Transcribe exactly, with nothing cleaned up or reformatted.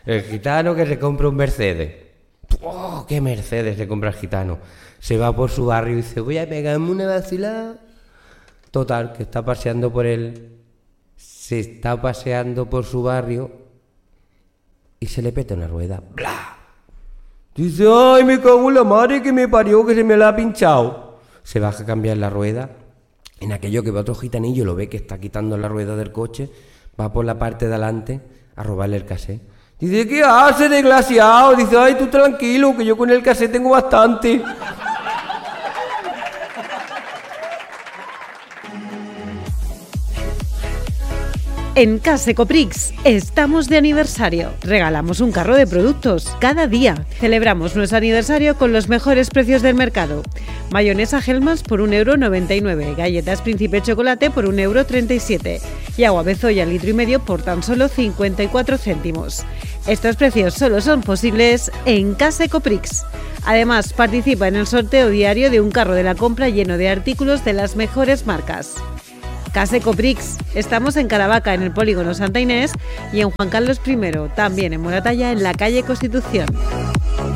El gitano que se compra un Mercedes. ¡Oh, qué Mercedes se compra el gitano! Se va por su barrio y dice, voy a pegarme una vacilada. Total, que está paseando por él. Se está paseando por su barrio y se le peta una rueda. ¡Bla! Dice, ¡ay, me cago en la madre que me parió, que se me la ha pinchado! Se baja a cambiar la rueda. En aquello que va otro gitanillo, lo ve que está quitando la rueda del coche, va por la parte de adelante a robarle el casé. Dice, ¿qué hace, desgraciado? Dice, ay, tú tranquilo, que yo con el casé tengo bastante. En Case Coprix estamos de aniversario. Regalamos un carro de productos cada día. Celebramos nuestro aniversario con los mejores precios del mercado. Mayonesa Hellmann's por un euro noventa y nueve, galletas Príncipe Chocolate por un euro treinta y siete y agua Bezoya litro y medio por tan solo cincuenta y cuatro céntimos. Estos precios solo son posibles en Case Coprix. Además, participa en el sorteo diario de un carro de la compra lleno de artículos de las mejores marcas. Case Coprix. Estamos en Caravaca, en el polígono Santa Inés, y en Juan Carlos primero, también en Moratalla, en la calle Constitución.